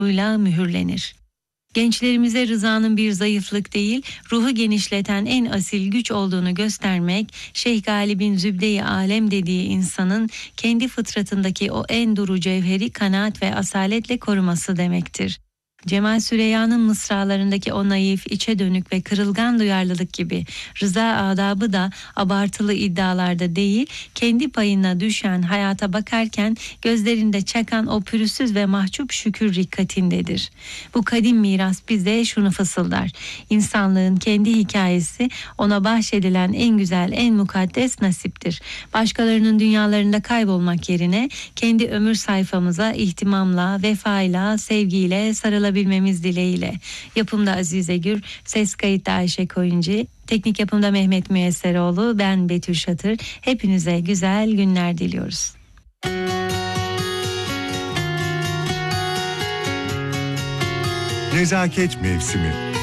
ruhuyla mühürlenir. Gençlerimize rızanın bir zayıflık değil, ruhu genişleten en asil güç olduğunu göstermek, Şeyh Galip'in Zübde-i Alem dediği insanın kendi fıtratındaki o en duru cevheri kanaat ve asaletle koruması demektir. Cemal Süreyya'nın mısralarındaki o naif, içe dönük ve kırılgan duyarlılık gibi rıza adabı da abartılı iddialarda değil, kendi payına düşen hayata bakarken gözlerinde çakan o pürüzsüz ve mahcup şükür rikkatindedir. Bu kadim miras bize şunu fısıldar: İnsanlığın kendi hikayesi ona bahşedilen en güzel, en mukaddes nasiptir. Başkalarının dünyalarında kaybolmak yerine kendi ömür sayfamıza ihtimamla, vefayla, sevgiyle sarılabilmemiz dileğiyle. Yapımda Azize Gür, ses kayıtta Ayşe Koyuncu, teknik yapımda Mehmet Müyesseroğlu, ben Betül Şatır. Hepinize güzel günler diliyoruz. Nezaket mevsimi.